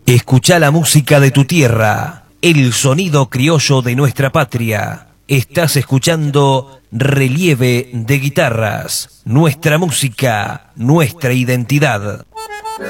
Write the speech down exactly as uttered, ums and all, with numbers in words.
Escucha la música de tu tierra, el sonido criollo de nuestra patria. Estás escuchando Relieve de Guitarras, nuestra música, nuestra identidad.